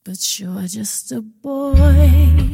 but you're just a boy.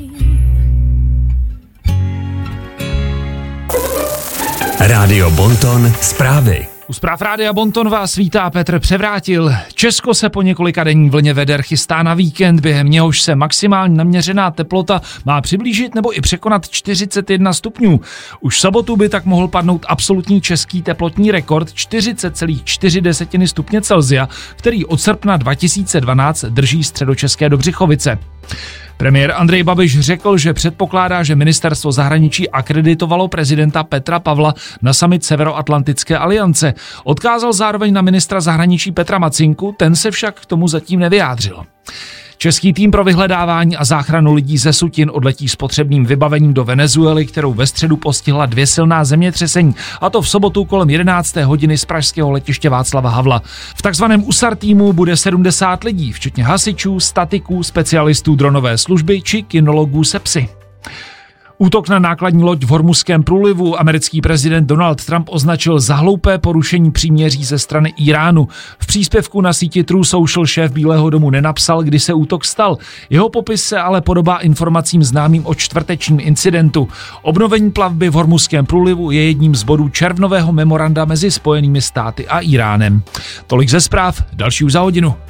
Rádio Bonton zprávy. U zpráv Rádia Bonton vás vítá Petr Převrátil. Česko se po několika denní vlně veder chystá na víkend, během něhož se maximální naměřená teplota má přiblížit nebo i překonat 41 stupňů. Už v sobotu by tak mohl padnout absolutní český teplotní rekord 40,4 stupně Celsia, který od srpna 2012 drží středočeské Dobřichovice. Premiér Andrej Babiš řekl, že předpokládá, že ministerstvo zahraničí akreditovalo prezidenta Petra Pavla na summit Severoatlantické aliance. Odkázal zároveň na ministra zahraničí Petra Macinku, ten se však k tomu zatím nevyjádřil. Český tým pro vyhledávání a záchranu lidí ze sutin odletí s potřebným vybavením do Venezuely, kterou ve středu postihla 2 silná zemětřesení, a to v sobotu kolem 11. hodiny z pražského letiště Václava Havla. V takzvaném USAR týmu bude 70 lidí, včetně hasičů, statiků, specialistů dronové služby či kynologů se psy. Útok na nákladní loď v Hormuzském průlivu americký prezident Donald Trump označil za hloupé porušení příměří ze strany Iránu. V příspěvku na síti True Social šéf Bílého domu nenapsal, kdy se útok stal. Jeho popis se ale podobá informacím známým o čtvrtečním incidentu. Obnovení plavby v Hormuzském průlivu je jedním z bodů červnového memoranda mezi Spojenými státy a Iránem. Tolik ze zpráv, další už za hodinu.